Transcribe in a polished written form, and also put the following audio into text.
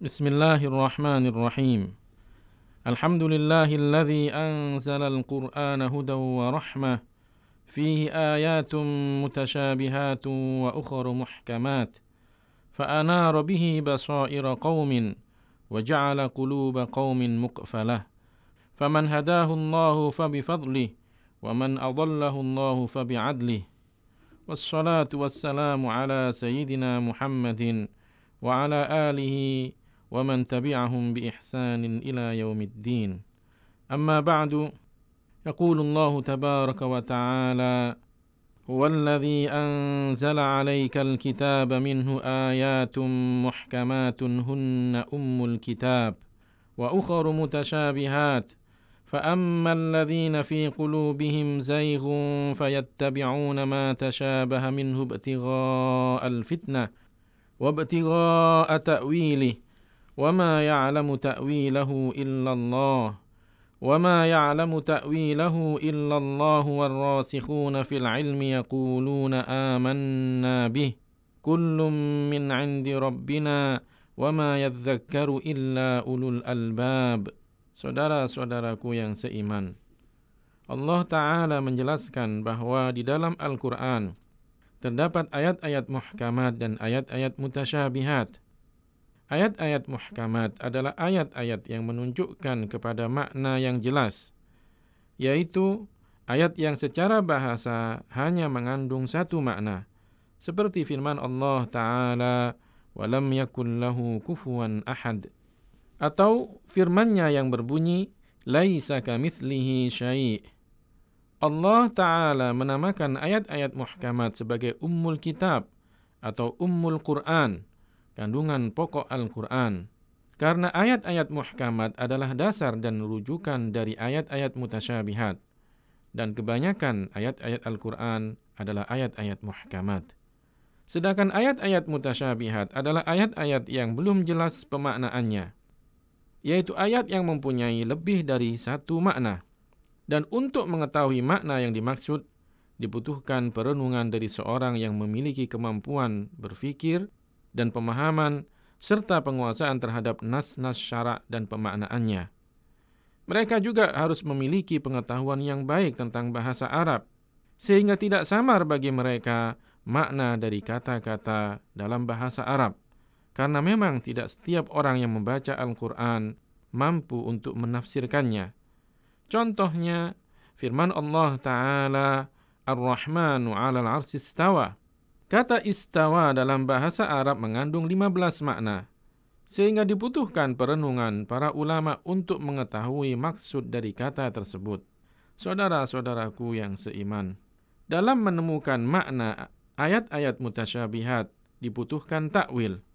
Bismillahirrahmanirrahim. Alhamdulillahilladzi anzalal Qur'ana hudaw wa rahmah. Fihi ayatun mutasyabihatun wa ukhra muhkamat. Fa'anara bihi basaira qaumin wa ja'ala quluba qaumin muqfalah. Faman hadahu Allahu fabifadlih wa man adallahu Allahu fabi'adlih. Wassalatu wassalamu ala sayyidina Muhammadin wa ala alihi ومن تبعهم بإحسان إلى يوم الدين. أما بعد، يقول الله تبارك وتعالى: هو الذي أنزل عليك الكتاب منه آيات محكمات هن أم الكتاب وأخر متشابهات فأما الذين في قلوبهم زيغ فيتبعون ما تشابه منه ابتغاء الفتنة وابتغاء تأويله وما يعلم تأويله إلا الله والراسخون في العلم يقولون آمنا به كل من عند ربنا وما يذكر إلا أولو الألباب. Saudara-saudaraku yang seiman, Allah Ta'ala menjelaskan bahwa di dalam Al-Quran terdapat ayat-ayat muhkamat dan ayat-ayat mutasyabihat. Ayat-ayat muhkamat adalah ayat-ayat yang menunjukkan kepada makna yang jelas, yaitu ayat yang secara bahasa hanya mengandung satu makna, seperti firman Allah Ta'ala, "Walam yakul lahu kufuwan ahad," atau firman-Nya yang berbunyi, "Laisa kamitslihi syai'." Allah Ta'ala menamakan ayat-ayat muhkamat sebagai Ummul Kitab atau Ummul Quran, kandungan pokok Al-Quran, karena ayat-ayat muhkamat adalah dasar dan rujukan dari ayat-ayat mutasyabihat, dan kebanyakan ayat-ayat Al-Quran adalah ayat-ayat muhkamat. Sedangkan ayat-ayat mutasyabihat adalah ayat-ayat yang belum jelas pemaknaannya, yaitu ayat yang mempunyai lebih dari satu makna. Dan untuk mengetahui makna yang dimaksud, dibutuhkan perenungan dari seorang yang memiliki kemampuan berfikir dan pemahaman, serta penguasaan terhadap nas-nas syara' dan pemaknaannya. Mereka juga harus memiliki pengetahuan yang baik tentang bahasa Arab, sehingga tidak samar bagi mereka makna dari kata-kata dalam bahasa Arab, karena memang tidak setiap orang yang membaca Al-Quran mampu untuk menafsirkannya. Contohnya, firman Allah Ta'ala, Ar-Rahmanu 'alal 'arsy istawa. Kata istawa dalam bahasa Arab mengandung 15 makna, sehingga dibutuhkan perenungan para ulama untuk mengetahui maksud dari kata tersebut. Saudara-saudaraku yang seiman, dalam menemukan makna ayat-ayat mutasyabihat dibutuhkan takwil.